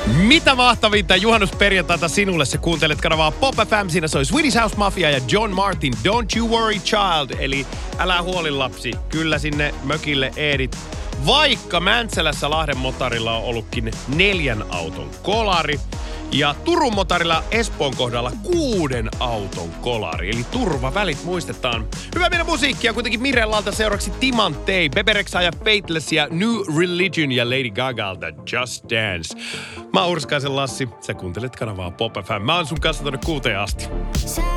Mitä mahtavinta juhannusperjantaita sinulle, sä kuuntelet kanavaa Pop FM, siinä soi Swedish House Mafia ja John Martin, Don't You Worry Child, eli älä huoli lapsi, kyllä sinne mökille eedit. Vaikka Mäntsälässä Lahden motarilla on ollutkin 4 auton kolari ja Turun motarilla Espoon kohdalla 6 auton kolari, eli turvavälit muistetaan. Hyvä meidän musiikkia, kuitenkin Mirellalta seuraavaksi Timantei, Bebe Rexha ja Faithless ja New Religion ja Lady Gagalta Just Dance. Mä oon Urskaisen Lassi, sä kuuntelet kanavaa Pop FM. Mä oon sun kanssa tonne 6 asti.